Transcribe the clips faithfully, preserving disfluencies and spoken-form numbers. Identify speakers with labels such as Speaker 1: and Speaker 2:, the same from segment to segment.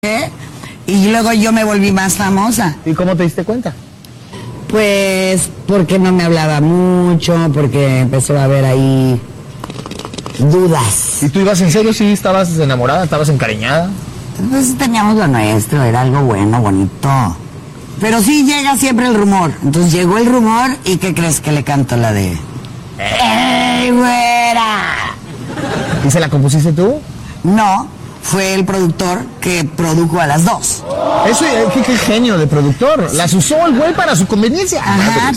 Speaker 1: y luego yo me volví más famosa.
Speaker 2: ¿Y cómo te diste cuenta?
Speaker 1: Pues porque no me hablaba mucho, porque empezó a haber ahí dudas.
Speaker 2: ¿Y tú ibas en serio? ¿Sí estabas enamorada? ¿Estabas encariñada?
Speaker 1: Entonces teníamos lo nuestro, era algo bueno, bonito. Pero sí llega siempre el rumor. Entonces llegó el rumor y ¿qué crees que le canto la de? ¡Ey, güera!
Speaker 2: ¿Y se la compusiste tú?
Speaker 1: No, fue el productor que produjo a las dos.
Speaker 2: Eso, qué, qué genio de productor. Las usó el güey para su conveniencia.
Speaker 1: Ajá.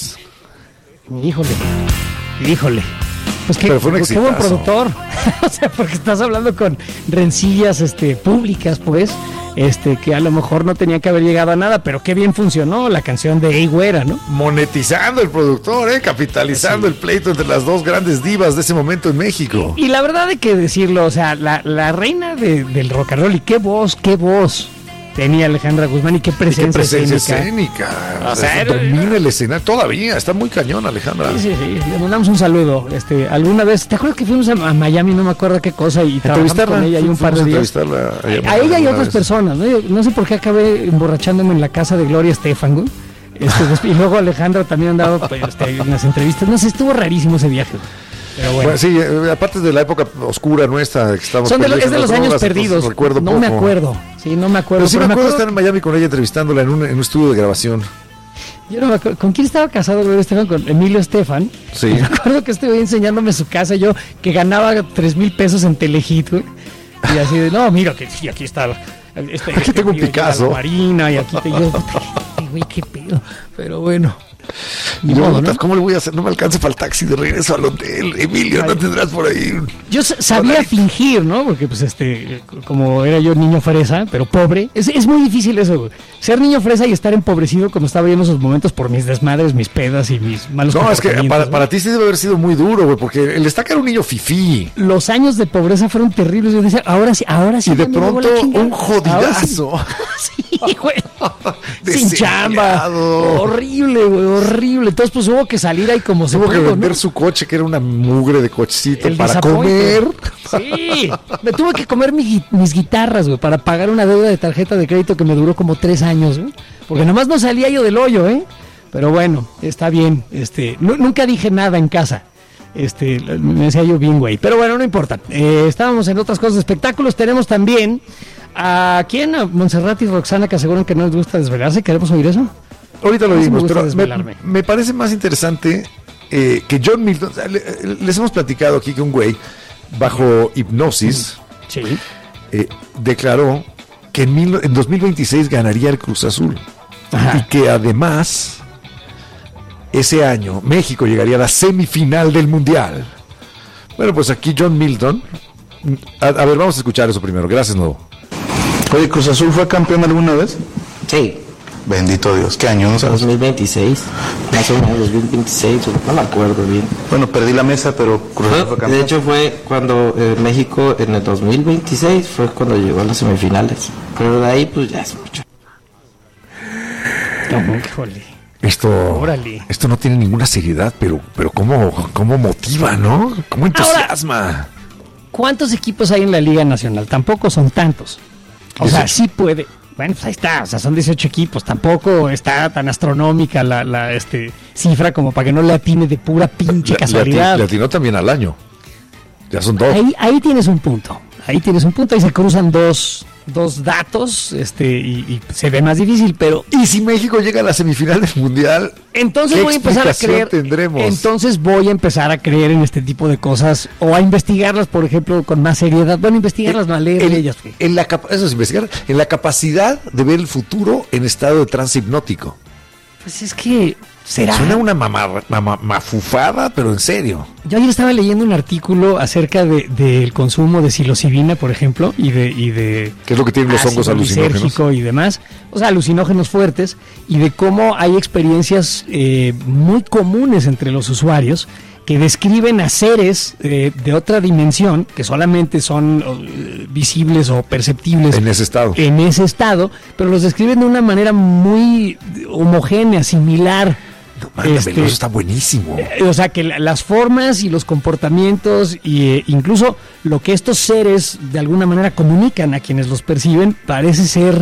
Speaker 3: Híjole, híjole. Pues que,
Speaker 4: Pero fue un
Speaker 3: pues qué buen
Speaker 4: exitazo.
Speaker 3: productor. O sea, porque estás hablando con rencillas este, públicas, pues, este, que a lo mejor no tenía que haber llegado a nada, pero qué bien funcionó la canción de Ey Güera, ¿no?
Speaker 4: Monetizando el productor, ¿eh? Capitalizando
Speaker 3: Sí.
Speaker 4: el pleito entre las dos grandes divas de ese momento en México.
Speaker 3: Y la verdad hay que decirlo, o sea, la, la reina de, del rock and roll, y qué voz, qué voz tenía Alejandra Guzmán y qué
Speaker 4: Y
Speaker 3: presencia,
Speaker 4: qué presencia
Speaker 3: escénica.
Speaker 4: escénica.
Speaker 3: O
Speaker 4: O
Speaker 3: sea,
Speaker 4: sea,
Speaker 3: era-
Speaker 4: domina el escenario todavía. Está muy cañón, Alejandra.
Speaker 3: Sí, sí, sí, le mandamos un saludo. Este, alguna vez, ¿te acuerdas que fuimos a, a Miami, no me acuerdo qué cosa, y trabajamos
Speaker 4: Entrevistarla.
Speaker 3: con ella ahí un par de
Speaker 4: Fuimos a
Speaker 3: días?
Speaker 4: entrevistarla allá en
Speaker 3: A
Speaker 4: Miami
Speaker 3: ella y
Speaker 4: una
Speaker 3: otras
Speaker 4: vez.
Speaker 3: personas, ¿no? Yo no sé por qué acabé emborrachándome en la casa de Gloria Estefan, güey. Este, después- y luego Alejandra también andaba pues, este, en las entrevistas. No sé, estuvo rarísimo ese viaje, güey. Pero bueno.
Speaker 4: Bueno, sí, eh, aparte de la época oscura nuestra que estamos
Speaker 3: Son de lo-
Speaker 4: perdidos
Speaker 3: es de
Speaker 4: en
Speaker 3: los
Speaker 4: las
Speaker 3: años
Speaker 4: drogas,
Speaker 3: perdidos.
Speaker 4: entonces recuerdo
Speaker 3: No me
Speaker 4: poco.
Speaker 3: acuerdo. Sí, no me acuerdo.
Speaker 4: Pero sí me
Speaker 3: pero
Speaker 4: acuerdo estar en Miami con ella entrevistándola en un, en un estudio de grabación.
Speaker 3: Yo no me acuerdo. ¿Con quién estaba casado Gloria Estefan? Con Emilio Estefan.
Speaker 4: Sí.
Speaker 3: Y me acuerdo que estuve enseñándome su casa, yo que ganaba tres mil pesos en Telehit, güey. Y así de, no, mira, que sí, aquí está. Este,
Speaker 4: Aquí tengo un
Speaker 3: este,
Speaker 4: Picasso.
Speaker 3: la Marina, y aquí te yo, puta, qué güey, qué pedo. Pero bueno. Ni
Speaker 4: Y yo,
Speaker 3: modo, ¿no?
Speaker 4: ¿cómo le voy a hacer? No me alcanza para el taxi de regreso al hotel. Emilio, ¿no tendrás por ahí? un-
Speaker 3: Yo s- sabía
Speaker 4: Ay.
Speaker 3: fingir, ¿no? Porque, pues, este, como era yo niño fresa, pero pobre. Es, es muy difícil eso, güey. Ser niño fresa y estar empobrecido como estaba yo en esos momentos por mis desmadres, mis pedas y mis malos
Speaker 4: No, es que
Speaker 3: comportamientos,
Speaker 4: para,
Speaker 3: ¿no?
Speaker 4: para ti sí debe haber sido muy duro, güey, porque el destaca era un niño fifí.
Speaker 3: Los años de pobreza fueron terribles. Yo decía, ahora sí, ahora sí.
Speaker 4: Y de
Speaker 3: ya me llevó
Speaker 4: pronto
Speaker 3: la chingada.
Speaker 4: un
Speaker 3: Ahora sí.
Speaker 4: jodidazo.
Speaker 3: Sí, güey. Sin chamba.
Speaker 4: Desempleado.
Speaker 3: Horrible, güey, horrible. Entonces, pues hubo que salir ahí como se
Speaker 4: Tuvo que
Speaker 3: pudo,
Speaker 4: vender
Speaker 3: ¿no?
Speaker 4: su coche, que era una mugre de cochecito,
Speaker 3: El
Speaker 4: para
Speaker 3: disappointed.
Speaker 4: comer.
Speaker 3: Sí, me tuve que comer mi gui- mis guitarras, güey, para pagar una deuda de tarjeta de crédito que me duró como tres años, güey. Porque nomás no salía yo del hoyo, ¿eh? Pero bueno, está bien. Este, nu- nunca dije nada en casa. Este, me decía yo bien, güey. Pero bueno, no importa. Eh, estábamos en otras cosas de espectáculos. Tenemos también a quién, a Montserrat y Roxana, que aseguran que no les gusta desvelarse. ¿Queremos oír eso?
Speaker 4: Ahorita lo
Speaker 3: A mí sí me
Speaker 4: vimos,
Speaker 3: gusta
Speaker 4: pero me,
Speaker 3: desvelarme.
Speaker 4: me parece más interesante eh, que John Milton. o sea, le- les hemos platicado aquí que un güey, bajo hipnosis,
Speaker 3: Sí.
Speaker 4: eh, declaró que en, mil- en dos mil veintiséis ganaría el Cruz Azul.
Speaker 3: Ajá.
Speaker 4: Y que además, ese año, México llegaría a la semifinal del Mundial. Bueno, pues aquí John Milton. A, a ver, vamos a escuchar eso primero. Gracias, Nuevo.
Speaker 5: Oye, ¿Cruz Azul fue campeón alguna vez?
Speaker 6: Sí,
Speaker 5: Bendito Dios, ¿qué año? No sabes.
Speaker 6: dos mil veintiséis, más o menos dos mil veintiséis, no me acuerdo bien.
Speaker 5: Bueno, perdí la mesa, pero Cruz Azul fue
Speaker 6: Fue-
Speaker 5: campeón.
Speaker 6: de hecho fue cuando eh, México en el dos mil veintiséis fue cuando llegó a las semifinales, pero de ahí pues ya es mucho.
Speaker 3: No, híjole.
Speaker 4: Esto,
Speaker 3: Órale.
Speaker 4: esto no tiene ninguna seriedad, pero, pero cómo, cómo motiva, ¿no? Cómo entusiasma.
Speaker 3: ¿Cuántos equipos hay en la Liga Nacional? Tampoco son tantos. O sea,
Speaker 4: dieciocho.
Speaker 3: sí puede. Bueno, pues ahí está. O sea, son dieciocho equipos. Tampoco está tan astronómica la, la este, cifra como para que no le atine de pura pinche
Speaker 4: Le- le ati-
Speaker 3: casualidad.
Speaker 4: Le atinó también al año. Ya son dos.
Speaker 3: Ahí, ahí tienes un punto. Ahí tienes un punto. Ahí se cruzan dos, dos datos este, y, y se ve más difícil, pero
Speaker 4: Y si México llega a la semifinal del Mundial,
Speaker 3: entonces
Speaker 4: ¿qué
Speaker 3: voy a empezar a
Speaker 4: explicación
Speaker 3: creer.
Speaker 4: tendremos?
Speaker 3: Entonces voy a empezar a creer en este tipo de cosas o a investigarlas, por ejemplo, con más seriedad. Bueno, investigarlas, no a leer
Speaker 4: en,
Speaker 3: de ellas. güey.
Speaker 4: en la capa- eso es investigar, en la capacidad de ver el futuro en estado de trance hipnótico.
Speaker 3: Pues es que será.
Speaker 4: Suena una mamá, mamá- mafufada, pero en serio.
Speaker 3: Yo ayer estaba leyendo un artículo acerca de- del consumo de psilocibina, por ejemplo, y de y de
Speaker 4: ¿Qué es lo que tienen los hongos
Speaker 3: ácido
Speaker 4: alucinógenos?
Speaker 3: lisérgico y demás, o sea, alucinógenos fuertes, y de cómo hay experiencias eh, muy comunes entre los usuarios que describen a seres eh, de otra dimensión que solamente son eh, visibles o perceptibles
Speaker 4: En ese estado.
Speaker 3: en ese estado, pero los describen de una manera muy homogénea, similar.
Speaker 4: Mándamelo,
Speaker 3: Este,
Speaker 4: eso está buenísimo.
Speaker 3: Eh, O sea, que la- las formas y los comportamientos y eh, incluso lo que estos seres de alguna manera comunican a quienes los perciben parece ser